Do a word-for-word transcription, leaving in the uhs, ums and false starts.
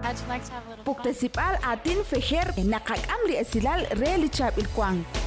I'd like to have a little Puktasipal atin feher nakakam li asilal reli chap ilkwang.